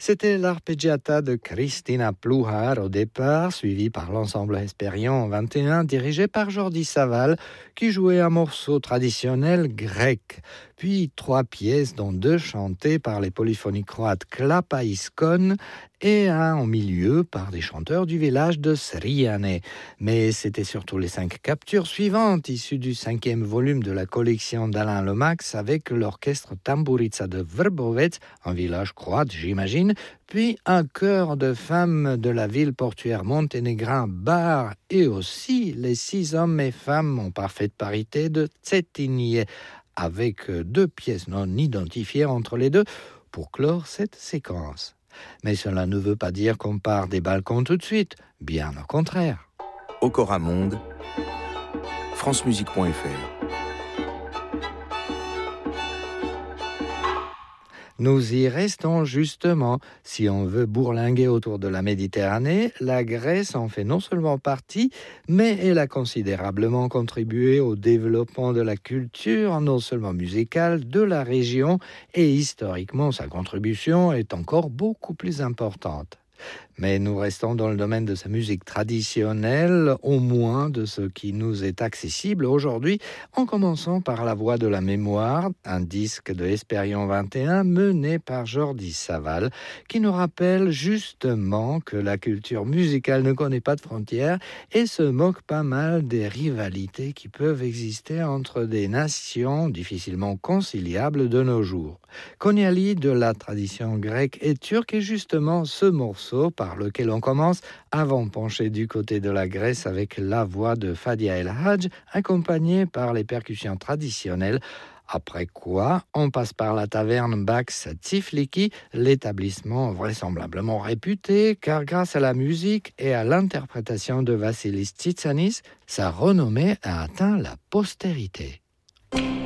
C'était l'arpeggiata de Cristina Pluhar au départ, suivi par l'ensemble Hespérion 21, dirigé par Jordi Savall, qui jouait un morceau traditionnel grec. Puis 3 pièces, dont 2 chantées par les polyphonies croates Klapa Iskon et un en milieu par des chanteurs du village de Srijane. Mais c'était surtout les 5 captures suivantes, issues du 5e volume de la collection d'Alain Lomax, avec l'orchestre Tamburica de Vrbovec, un village croate j'imagine, puis un chœur de femmes de la ville portuaire monténégrin Bar, et aussi les 6 hommes et femmes en parfaite parité de Cetinje, avec 2 pièces non identifiées entre les deux pour clore cette séquence. Mais cela ne veut pas dire qu'on part des balcons tout de suite, bien au contraire. Okoramonde, francemusique.fr. Nous y restons justement. Si on veut bourlinguer autour de la Méditerranée, la Grèce en fait non seulement partie, mais elle a considérablement contribué au développement de la culture, non seulement musicale, de la région, et historiquement sa contribution est encore beaucoup plus importante. Mais nous restons dans le domaine de sa musique traditionnelle, au moins de ce qui nous est accessible aujourd'hui, en commençant par La Voix de la Mémoire, un disque de Hespérion 21 mené par Jordi Savall, qui nous rappelle justement que la culture musicale ne connaît pas de frontières et se moque pas mal des rivalités qui peuvent exister entre des nations difficilement conciliables de nos jours. Konyali de la tradition grecque et turque est justement ce morceau par lequel on commence, avant penché du côté de la Grèce avec la voix de Fadia El Hadj, accompagnée par les percussions traditionnelles. Après quoi, on passe par la taverne Bax Tifliki, l'établissement vraisemblablement réputé, car grâce à la musique et à l'interprétation de Vassilis Tsitsanis, sa renommée a atteint la postérité.